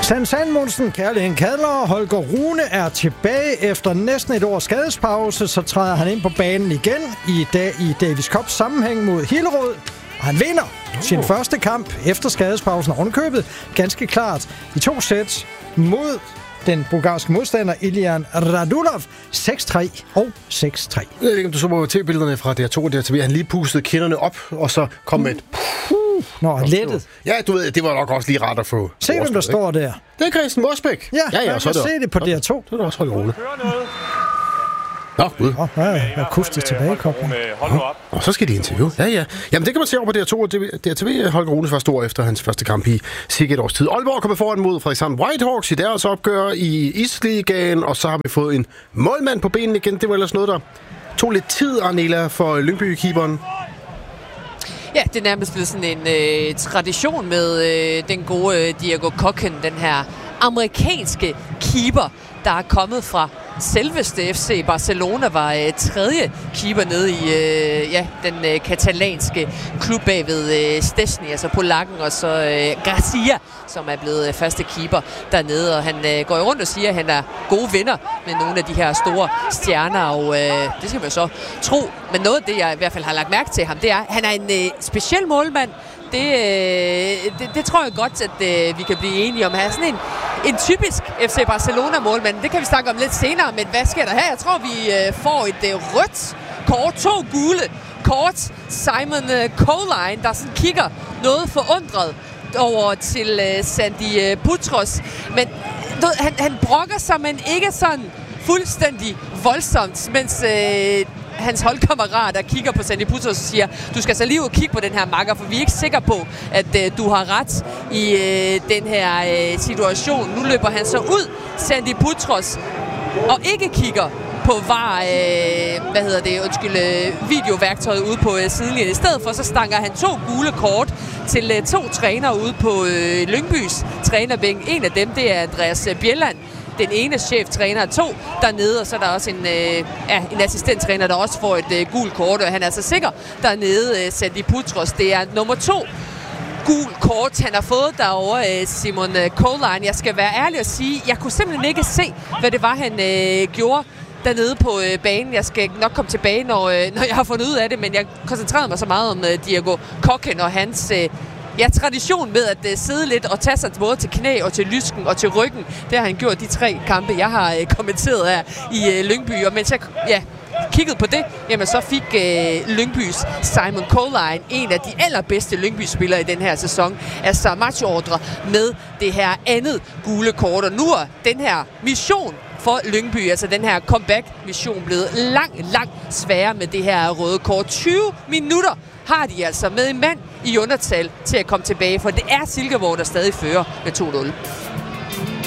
Sanne Salomonsen, Kærligheden Kadler og Holger Rune er tilbage efter næsten et års skadespause, så træder han ind på banen igen i dag i Davis Cup sammenhæng mod Hillerød. Og han vinder sin første kamp efter skadespausen og rundkøbet ganske klart i 2 sæt mod den bulgarske modstander Ilian Radulov 6-3 og 6-3. Jeg ved ikke, om du så på TV-billederne fra DR2 og DRTV. Han lige pustede kinderne op, og så kom med et... lettet. Ja, du ved, det var nok også lige rart at få... Se, hvem der står der. Det er Christian Mosbæk. Ja, så kan se det på DR2. Så er det også Holger Rune. Nå, gud. Akustisk tilbagekobling. Og så skal de interviewe. Ja. Jamen, det kan man se over på DR2 og DRTV. Holger Rune første år efter hans første kamp i cirka et års tid. Aalborg kommer foran mod Frederikshavn Whitehawks i deres opgør i Isligaen, og så har vi fået en målmand på benen igen. Det var ellers noget, der tog lidt tid, Arnela, for Lyngby-keeperen. Ja, det er nærmest blevet sådan en tradition med den gode Diego Kochen, den her amerikanske keeper, der er kommet fra selveste FC Barcelona, var tredje keeper nede i den katalanske klub bagved Szczesny, altså polakken, og så Garcia, som er blevet faste keeper dernede, og han går rundt og siger, at han er gode venner med nogle af de her store stjerner, og det skal man så tro. Men noget af det, jeg i hvert fald har lagt mærke til ham, det er, at han er en speciel målmand. Det tror jeg godt, at vi kan blive enige om. Han er sådan en typisk FC Barcelona-målmand. Det kan vi snakke om lidt senere, men hvad sker der her? Jeg tror, vi får et rødt kort, 2 gule kort. Simon Coline, der sådan kigger noget forundret over til Sandy Butros. Men han brokker sig, men ikke sådan fuldstændig voldsomt, mens hans holdkammerater kigger på Sandy Butros og siger, du skal så lige ud og kigge på den her makker, for vi er ikke sikre på, at du har ret i den her situation. Nu løber han så ud, Sandy Butros, og ikke kigger på videoværktøjet ude på sidelinjen. I stedet for, så stanker han 2 gule kort til 2 trænere ude på Lyngbys trænerbænk. En af dem, det er Andreas Bjelland, den ene cheftræner, 2 dernede, og så er der også en assistenttræner, der også får et gult kort, og han er så sikker dernede, Sandy Butros. Det er nummer 2 gul kort, han har fået derovre, Simon Coline. Jeg skal være ærlig og sige, jeg kunne simpelthen ikke se, hvad det var, han gjorde dernede på banen. Jeg skal nok komme tilbage, når jeg har fundet ud af det, men jeg koncentrerede mig så meget om Diego Kochen og hans tradition med at sidde lidt og tage sig både til knæ og til lysken og til ryggen. Det har han gjort de 3 kampe, jeg har kommenteret her i Lyngby. Og mens jeg kiggede på det, jamen så fik Lyngbys Simon Coline, en af de allerbedste Lyngby-spillere i den her sæson, altså matchordre med det her andet gule kort. Og nu er den her mission for Lyngby, altså den her comeback-mission, blevet langt sværere med det her røde kort. 20 minutter har de altså med en mand i undertal til at komme tilbage, for det er Silkeborg, der stadig fører med 2-0.